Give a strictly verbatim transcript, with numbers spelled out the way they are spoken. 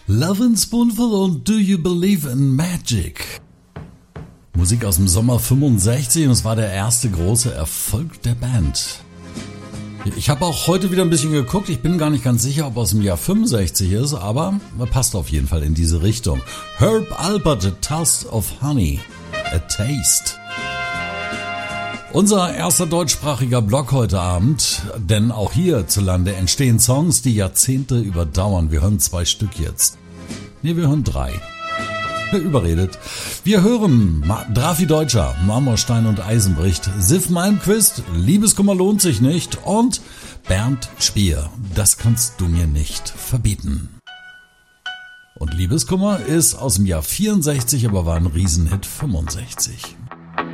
Lovin' Spoonful und Do You Believe in Magic? Musik aus dem Sommer fünfundsechzig und es war der erste große Erfolg der Band. Ich habe auch heute wieder ein bisschen geguckt, ich bin gar nicht ganz sicher, ob aus dem Jahr fünfundsechzig ist, aber passt auf jeden Fall in diese Richtung. Herb Alpert, A Taste of Honey, A Taste. Unser erster deutschsprachiger Blog heute Abend, denn auch hierzulande entstehen Songs, die Jahrzehnte überdauern. Wir hören zwei Stück jetzt. Ne, wir hören drei. Überredet. Wir hören Drafi Deutscher, Marmorstein und Eisenbricht, Sif Malmquist, Liebeskummer lohnt sich nicht und Bernd Spier, das kannst du mir nicht verbieten. Und Liebeskummer ist aus dem Jahr vierundsechzig, aber war ein Riesenhit fünfundsechzig.